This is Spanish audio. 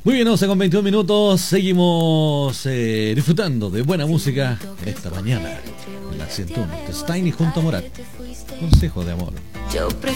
Muy bien, 11 con 21 minutos. Seguimos disfrutando de buena música en esta mañana. En la 101. Steiny junto a Morat. Consejo de amor.